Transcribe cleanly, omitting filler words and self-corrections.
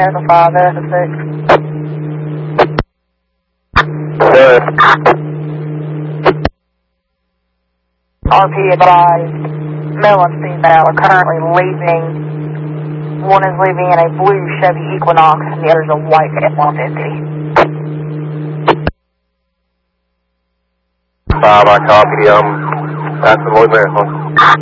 Delta 5, Delta 6. Good. RP advised, male and female are currently leaving. One is leaving in a blue Chevy Equinox and the other is a white F-150. 5, I copy. That's the Lloyd Marathon.